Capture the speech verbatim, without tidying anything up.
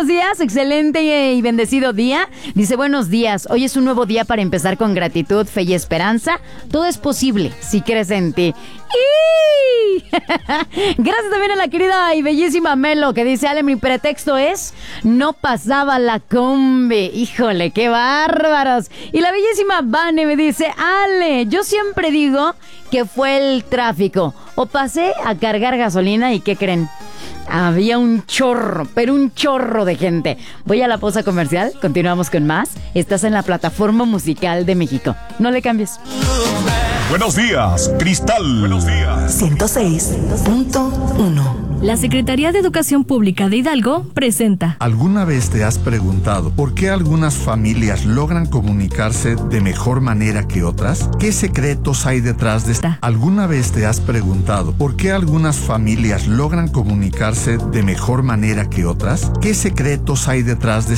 buenos días, excelente y bendecido día. Dice, buenos días, hoy es un nuevo día para empezar con gratitud, fe y esperanza. Todo es posible si crees en ti. ¡Y! Gracias también a la querida y bellísima Melo, que dice, Ale, mi pretexto es no pasaba la combi. Híjole, qué bárbaros. Y la bellísima Vane me dice, Ale, yo siempre digo que fue el tráfico. O pasé a cargar gasolina y ¿qué creen? Había un chorro, pero un chorro de gente. Voy a la pausa comercial, continuamos con más. Estás en la plataforma musical de México. No le cambies. Buenos días, Cristal. Buenos días. ciento seis punto uno. La Secretaría de Educación Pública de Hidalgo presenta. ¿Alguna vez te has preguntado por qué algunas familias logran comunicarse de mejor manera que otras? ¿Qué secretos hay detrás de esta? ¿Alguna vez te has preguntado por qué algunas familias logran comunicarse de mejor manera que otras? ¿Qué secretos hay detrás de